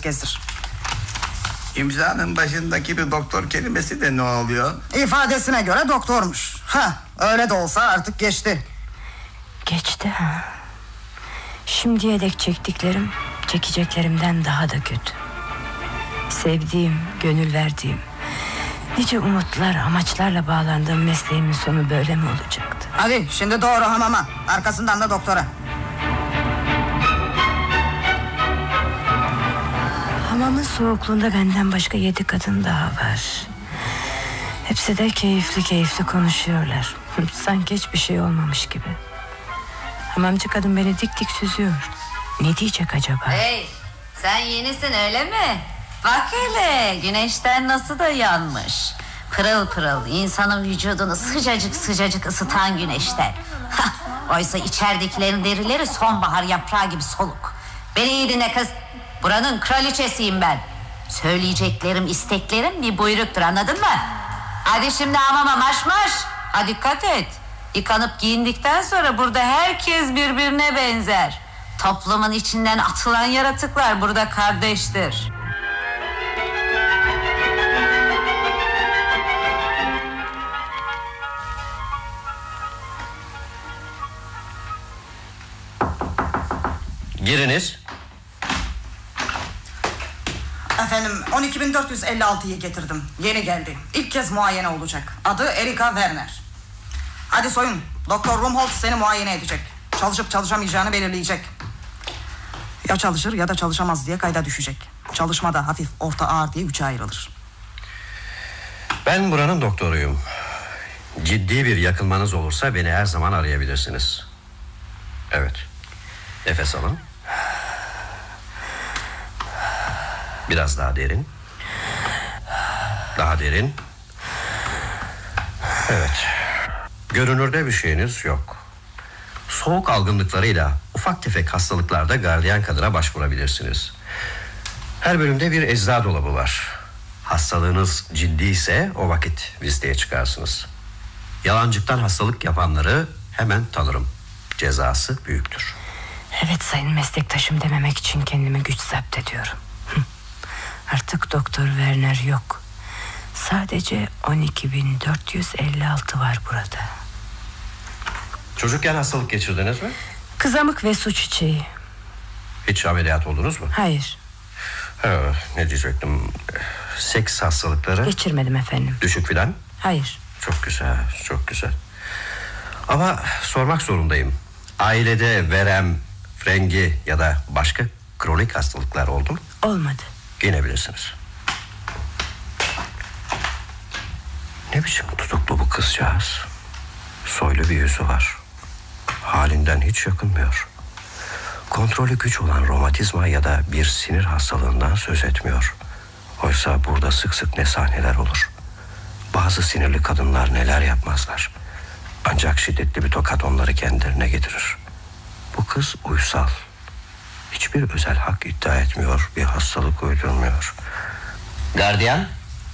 gezdir. İmzanın başındaki bir doktor kelimesi de ne oluyor? İfadesine göre doktormuş. Öyle de olsa artık geçti. Geçti ha. Şimdiye dek çektiklerim çekeceklerimden daha da kötü. Sevdiğim, gönül verdiğim, nice umutlar, amaçlarla bağlandığım mesleğimin sonu böyle mi olacaktı? Hadi şimdi doğru hamama, arkasından da doktora. Hamamın soğukluğunda benden başka 7 kadın daha var. Hepsi de keyifli keyifli konuşuyorlar. Sanki hiçbir şey olmamış gibi. Hamamcı kadın beni dik dik süzüyor. Ne diyecek acaba? Hey, sen yenisin öyle mi? Bak hele, güneşten nasıl da yanmış. Pırıl pırıl, insanın vücudunu sıcacık sıcacık ısıtan güneşten. Oysa içeridekilerin derileri sonbahar yaprağı gibi soluk. Beni iyi dinle kız. Buranın kraliçesiyim ben. Söyleyeceklerim, isteklerim bir buyruktur, anladın mı? Hadi şimdi hamama marş marş. Ha dikkat et. Yıkanıp giyindikten sonra burada herkes birbirine benzer. Toplumun içinden atılan yaratıklar burada kardeştir. Giriniz. Efendim 12.456'yı getirdim. Yeni geldi. İlk kez muayene olacak. Adı Erika Werner. Hadi soyun. Doktor Rumholtz seni muayene edecek. Çalışıp çalışamayacağını belirleyecek. Ya çalışır ya da çalışamaz diye kayda düşecek. Çalışmada hafif, orta, ağır diye 3'e ayrılır. Ben buranın doktoruyum. Ciddi bir yakınmanız olursa beni her zaman arayabilirsiniz. Evet. Nefes alın. Biraz daha derin. Daha derin. Evet. Görünürde bir şeyiniz yok. Soğuk algınlıklarıyla ufak tefek hastalıklarda gardiyan kadına başvurabilirsiniz. Her bölümde bir eczacı dolabı var. Hastalığınız ciddiyse o vakit listeye çıkarsınız. Yalancıktan hastalık yapanları hemen tanırım. Cezası büyüktür. Evet sayın meslektaşım dememek için kendimi güç zapt ediyorum. Artık Doktor Werner yok. Sadece 12.456 var burada. Çocukken hastalık geçirdiniz mi? Kızamık ve su çiçeği. Hiç ameliyat oldunuz mu? Hayır. Ne diyecektim? Seks hastalıkları? Geçirmedim efendim. Düşük filan? Hayır. Çok güzel, çok güzel. Ama sormak zorundayım. Ailede verem, frengi ya da başka kronik hastalıklar oldu mu? Olmadı. Giyinebilirsiniz. Ne biçim tutuklu bu kızcağız? Soylu bir yüzü var. Halinden hiç yakınmıyor. Kontrolü güç olan romatizma ya da bir sinir hastalığından söz etmiyor. Oysa burada sık sık ne sahneler olur. Bazı sinirli kadınlar neler yapmazlar. Ancak şiddetli bir tokat onları kendilerine getirir. Bu kız uysal. Hiçbir özel hak iddia etmiyor, bir hastalık uydurmuyor. Gardiyan.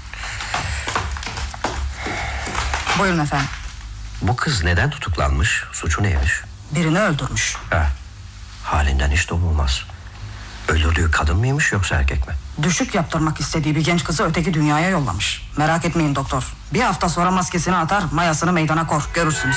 Buyurun efendim. Bu kız neden tutuklanmış? Suçu neymiş? Birini öldürmüş. Halinden hiç de olmaz. Öldürdüğü kadın mıymış yoksa erkek mi? Düşük yaptırmak istediği bir genç kızı öteki dünyaya yollamış. Merak etmeyin doktor. Bir hafta sonra maskesini atar, mayasını meydana kor. Görürsünüz.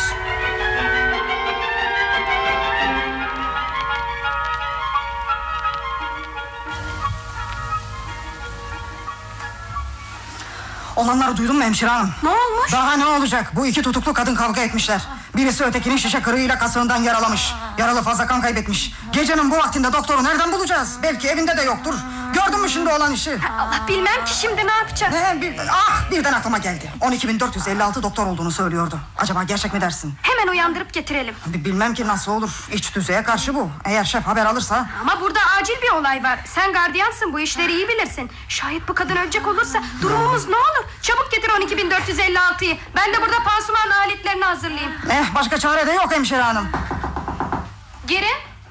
Olanları duydun mu hemşire hanım? Ne olmuş? Daha ne olacak? Bu iki tutuklu kadın kavga etmişler. Birisi ötekinin şişe kırığıyla kasığından yaralamış. Yaralı fazla kan kaybetmiş. Gecenin bu vaktinde doktoru nereden bulacağız? Belki evinde de yoktur. Gördün mü şimdi olan işi? Allah, bilmem ki şimdi ne yapacağız? Birden aklıma geldi. 12.456 doktor olduğunu söylüyordu. Acaba gerçek mi dersin? Hemen uyandırıp getirelim. Bilmem ki nasıl olur. İç düzeye karşı bu. Eğer şef haber alırsa... Ama burada acil bir olay var. Sen gardiyansın, bu işleri iyi bilirsin. Şayet bu kadın ölecek olursa durumumuz ne olur? Çabuk getir 12.456'yı. Ben de burada pansuman aletlerini hazırlayayım. Başka çare de yok hemşire hanım. Geri.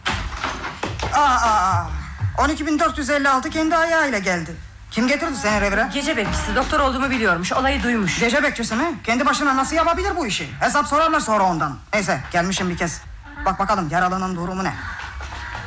12.456 kendi ayağıyla geldi. Kim getirdi seni revire? Gece bekçisi, doktor olduğumu biliyormuş, olayı duymuş. Gece bekçisi mi? Kendi başına nasıl yapabilir bu işi? Hesap sorarlar sonra ondan. Neyse, gelmişim bir kez. Bak bakalım yaralının durumu ne?